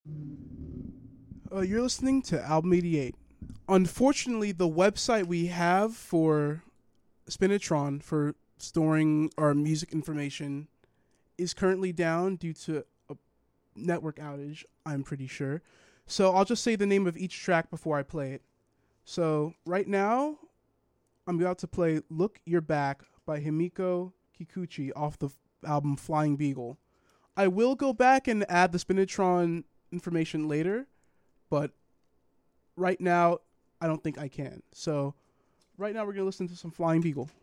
You're listening to Album 88. Unfortunately, the website we have for Spinitron for storing our music information is currently down due to a network outage, I'm pretty sure. So I'll just say the name of each track before I play it. So right now, I'm about to play Look You're Back by Himiko Kikuchi off the album Flying Beagle. I will go back and add the Spinitron information later, but right now, I don't think I can. So right now, we're going to listen to some Flying Beagle.